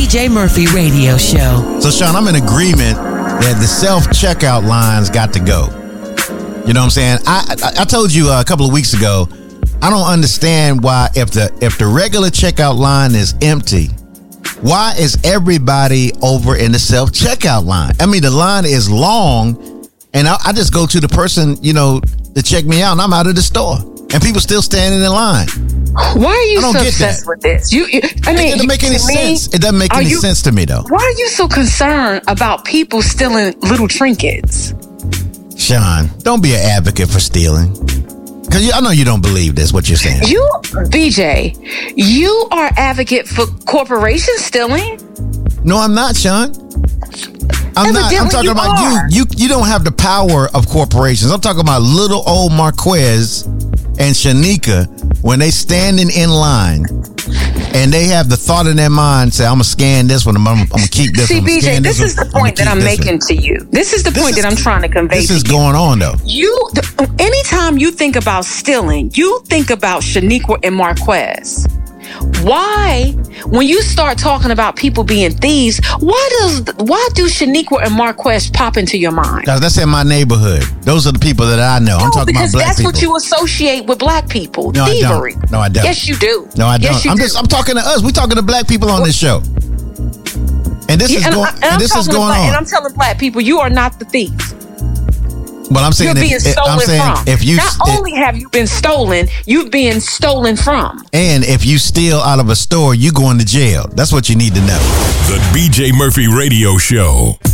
BJ Murphy Radio Show. So, Sean, I'm in agreement that the self-checkout lines got to go. You know what I'm saying? I told you a couple of weeks ago, I don't understand why if the regular checkout line is empty, why is everybody over in the self-checkout line? I mean, the line is long, and I just go to the person, to check me out, and I'm out of the store. And people still standing in line. Why are you so obsessed with this? It doesn't make any sense. It doesn't make any sense to me, though. Why are you so concerned about people stealing little trinkets? Sean, don't be an advocate for stealing. Because I know you don't believe this, what you're saying. BJ, you are advocate for corporations stealing? No, I'm not, Sean. I'm not. I'm talking about you. You don't have the power of corporations. I'm talking about little old Marquez and Shanika when they standing in line and they have the thought in their mind, say, I'm going to scan this one, I'm going to keep this one. See, BJ, this is the point that I'm making to you. This is the point that I'm trying to convey to you. This is going on, though. Anytime you think about stealing, you think about Shaniqua and Marquez. Why, when you start talking about people being thieves, why do Shaniqua and Marquez pop into your mind? Because that's in my neighborhood. Those are the people that I know. I'm talking about black people. Because that's what you associate with black people. No, thievery. I don't. No, I don't. Yes, you do. No, I don't. Yes, I'm talking to us. We're talking to black people on this show. And this is going on. And I'm telling black people, you are not the thief. But I'm saying, you're being stolen from. Not only have you been stolen, you've been stolen from. And if you steal out of a store, you going to jail. That's what you need to know. The BJ Murphy Radio Show.